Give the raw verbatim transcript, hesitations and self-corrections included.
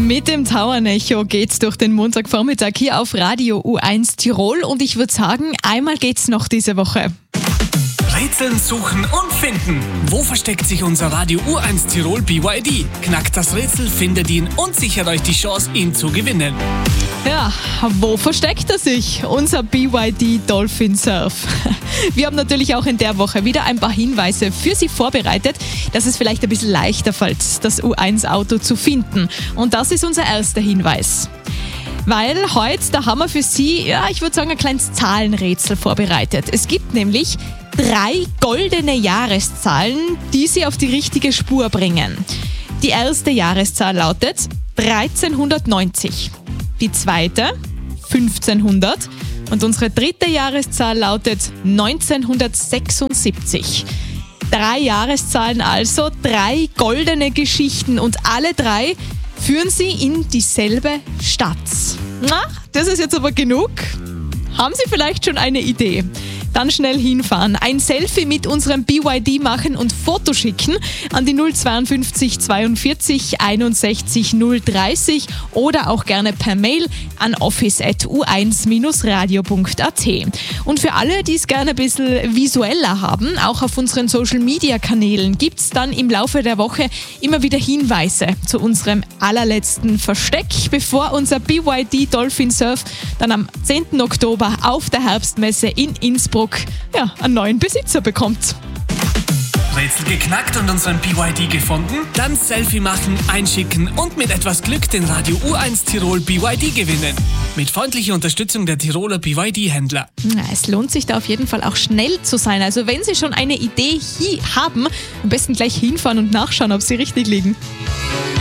Mit dem Tauernecho geht's durch den Montagvormittag hier auf Radio U eins Tirol und ich würde sagen, einmal geht's noch diese Woche. Rätseln, suchen und finden. Wo versteckt sich unser Radio U eins Tirol B Y D? Knackt das Rätsel, findet ihn und sichert euch die Chance, ihn zu gewinnen. Ja, wo versteckt er sich? Unser B Y D Dolphin Surf. Wir haben natürlich auch in der Woche wieder ein paar Hinweise für Sie vorbereitet, dass es vielleicht ein bisschen leichter fällt, das U eins Auto zu finden. Und das ist unser erster Hinweis. Weil heute, da haben wir für Sie, ja, ich würde sagen, ein kleines Zahlenrätsel vorbereitet. Es gibt nämlich drei goldene Jahreszahlen, die Sie auf die richtige Spur bringen. Die erste Jahreszahl lautet dreizehnhundertneunzig, die zweite fünfzehnhundert und unsere dritte Jahreszahl lautet neunzehnhundertsechsundsiebzig. Drei Jahreszahlen also, drei goldene Geschichten und alle drei führen Sie in dieselbe Stadt. Na, das ist jetzt aber genug. Haben Sie vielleicht schon eine Idee? Dann schnell hinfahren, ein Selfie mit unserem B Y D machen und Foto schicken an die null zweiundfünfzig zweiundvierzig einundsechzig null dreißig oder auch gerne per Mail an office at u eins radio punkt a t. Und für alle, die es gerne ein bisschen visueller haben, auch auf unseren Social-Media-Kanälen gibt es dann im Laufe der Woche immer wieder Hinweise zu unserem allerletzten Versteck, bevor unser B Y D Dolphin Surf dann am zehnten Oktober auf der Herbstmesse in Innsbruck ja, einen neuen Besitzer bekommt. Rätsel geknackt und unseren B Y D gefunden? Dann Selfie machen, einschicken und mit etwas Glück den Radio U eins Tirol B Y D gewinnen. Mit freundlicher Unterstützung der Tiroler B Y D-Händler. Ja, es lohnt sich da auf jeden Fall auch schnell zu sein. Also wenn Sie schon eine Idee hier haben, am besten gleich hinfahren und nachschauen, ob sie richtig liegen.